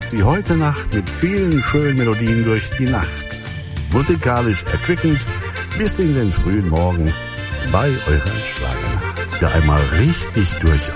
sie heute Nacht mit vielen schönen Melodien durch die Nacht. Musikalisch erquickend bis in den frühen Morgen bei eurer Schlagernacht. Ja, einmal richtig durchatmen.